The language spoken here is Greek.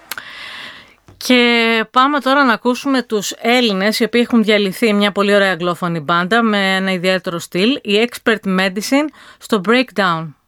Και πάμε τώρα να ακούσουμε τους Έλληνες, οι οποίοι έχουν διαλυθεί, μια πολύ ωραία αγγλόφωνη μπάντα με ένα ιδιαίτερο στυλ, η Expert Medicine στο Breakdown.